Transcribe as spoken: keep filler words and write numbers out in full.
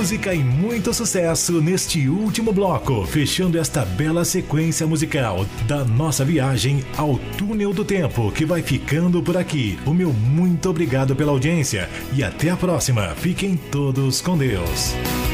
música e muito sucesso neste último bloco, fechando esta bela sequência musical da nossa viagem ao túnel do tempo, que vai ficando por aqui. O meu muito obrigado pela audiência e até a próxima. Fiquem todos com Deus.